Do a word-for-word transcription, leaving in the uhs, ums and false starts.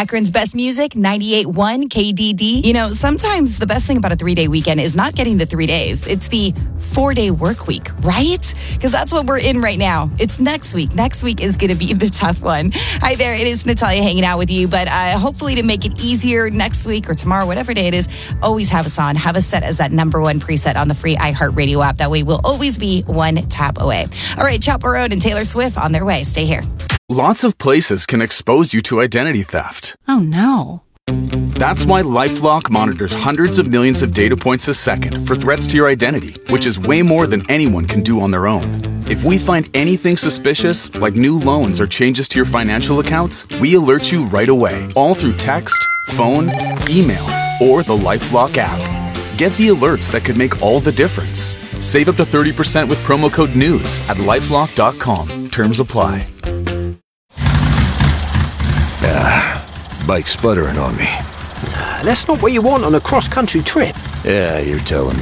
Akron's best music, ninety-eight point one K D D. You know, sometimes the best thing about a three-day weekend is not getting the three days. It's the four-day work week, right? Because that's what we're in right now. It's next week. Next week is going to be the tough one. Hi there. It is Natalia hanging out with you. But uh, hopefully to make it easier next week or tomorrow, whatever day it is, always have us on. Have us set as that number one preset on the free iHeartRadio app. That way we'll always be one tap away. All right, Chaperone and Taylor Swift on their way. Stay here. Lots of places can expose you to identity theft. Oh, no. That's why LifeLock monitors hundreds of millions of data points a second for threats to your identity, which is way more than anyone can do on their own. If we find anything suspicious, like new loans or changes to your financial accounts, we alert you right away, all through text, phone, email, or the LifeLock app. Get the alerts that could make all the difference. Save up to thirty percent with promo code NEWS at lifelock dot com. Terms apply. Ah, bike's sputtering on me. Nah, that's not what you want on a cross-country trip. Yeah, you're telling me.